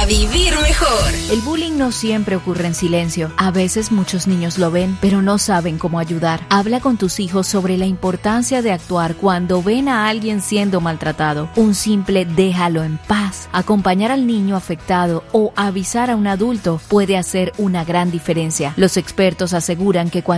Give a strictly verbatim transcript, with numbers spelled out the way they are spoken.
vivir mejor. El bullying no siempre ocurre en silencio. A veces muchos niños lo ven, pero no saben cómo ayudar. Habla con tus hijos sobre la importancia de actuar cuando ven a alguien siendo maltratado. Un simple déjalo en paz, acompañar al niño afectado o avisar a un adulto puede hacer una gran diferencia. Los expertos aseguran que cuando